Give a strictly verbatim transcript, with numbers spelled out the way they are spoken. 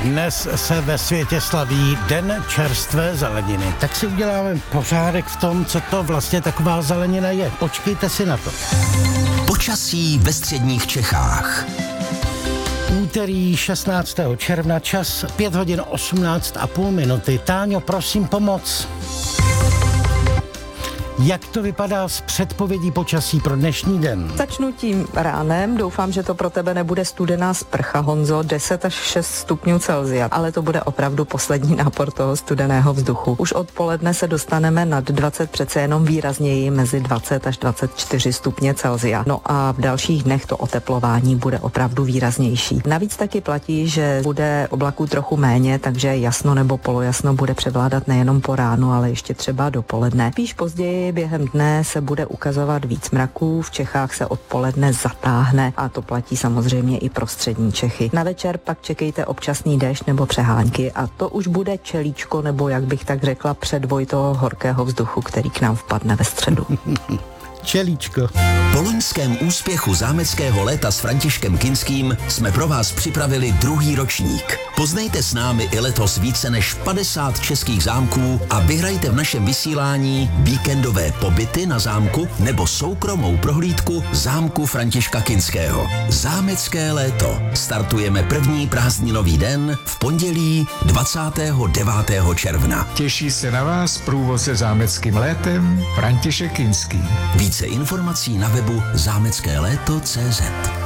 Dnes se ve světě slaví Den čerstvé zeleniny. Tak si uděláme pořádek v tom, co to vlastně taková zelenina je. Počkejte si na to. Počasí ve středních Čechách. Úterý šestnáctého června, čas pět hodin osmnáct a půl minuty. Táňo, prosím pomoc. Jak to vypadá s předpovědí počasí pro dnešní den? Začnu tím ránem, doufám, že to pro tebe nebude studená sprcha, Honzo, deset až šest stupňů Celsia, ale to bude opravdu poslední nápor toho studeného vzduchu. Už odpoledne se dostaneme nad dvacet, přece jenom výrazněji mezi dvacet až dvacet čtyři stupně Celsia. No a v dalších dnech to oteplování bude opravdu výraznější. Navíc taky platí, že bude oblaků trochu méně, takže jasno nebo polojasno bude převládat nejenom po ránu, ale ještě třeba dopoledne. Spíš později během dne se bude ukazovat víc mraků, v Čechách se odpoledne zatáhne a to platí samozřejmě i pro střední Čechy. Na večer pak čekejte občasný déšť nebo přehánky a to už bude čelíčko, nebo jak bych tak řekla, předvoj toho horkého vzduchu, který k nám vpadne ve středu. Čelíčko. Po loňském úspěchu zámeckého léta s Františkem Kinským jsme pro vás připravili druhý ročník. Poznejte s námi i letos více než padesát českých zámků a vyhrajte v našem vysílání víkendové pobyty na zámku nebo soukromou prohlídku zámku Františka Kinského. Zámecké léto. Startujeme první prázdninový den v pondělí dvacátého devátého června. Těší se na vás průvodce zámeckým létem František Kinský. Více informací na webu zámecké léto tečka cé zet.